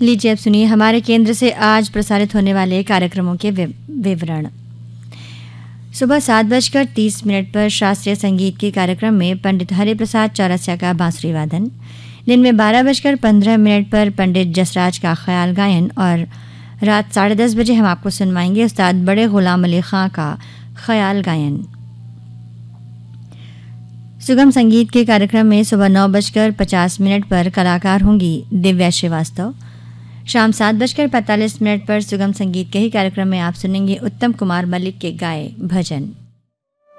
लीजिए अब सुनिए हमारे केंद्र से आज प्रसारित होने वाले कार्यक्रमों के विवरण। सुबह 7:30 पर शास्त्रीय संगीत के कार्यक्रम में पंडित हरिप्रसाद चौरसिया का बांसुरी वादन। दिन में 12:15 पर पंडित जसराज का ख्याल गायन और रात 10:30 बजे हम आपको सुनवाएंगे उस्ताद बड़े गुलाम अली खां का ख्याल गायन। सुगम संगीत के कार्यक्रम में सुबह 9:50 पर कलाकार होंगी दिव्या श्रीवास्तव। शाम 7:45 पर सुगम संगीत के ही कार्यक्रम में आप सुनेंगे उत्तम कुमार मलिक के गाए भजन।